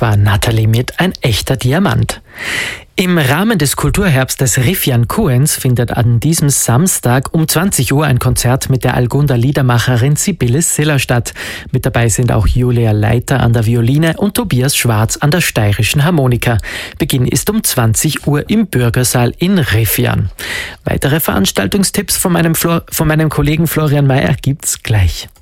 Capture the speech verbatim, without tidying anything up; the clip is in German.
Das war Nathalie mit Ein echter Diamant. Im Rahmen des Kulturherbstes Riffian Kuens findet an diesem Samstag um zwanzig Uhr ein Konzert mit der Algunder Liedermacherin Sibylle Siller statt. Mit dabei sind auch Julia Leiter an der Violine und Tobias Schwarz an der steirischen Harmonika. Beginn ist um zwanzig Uhr im Bürgersaal in Riffian. Weitere Veranstaltungstipps von meinem, Flo- von meinem Kollegen Florian Mayer gibt's gleich.